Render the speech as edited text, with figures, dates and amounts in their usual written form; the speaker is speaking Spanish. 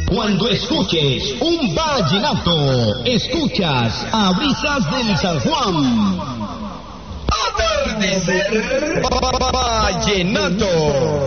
Cuando escuches un vallenato, escuchas a Brisas del San Juan. Atardecer Vallenato.